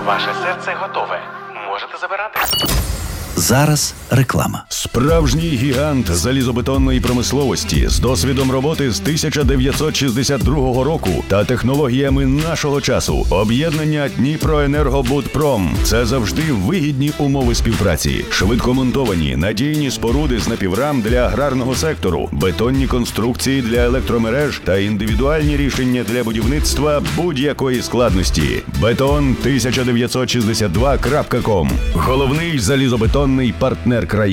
Ваше серце готове. Можете забирати. Зараз реклама. Справжній гігант залізобетонної промисловості з досвідом роботи з 1962 року та технологіями нашого часу. Об'єднання Дніпроенергобудпром – це завжди вигідні умови співпраці. Швидкомонтовані, надійні споруди з напіврам для аграрного сектору, бетонні конструкції для електромереж та індивідуальні рішення для будівництва будь-якої складності. Beton1962.com – головний залізобетонний партнер країни.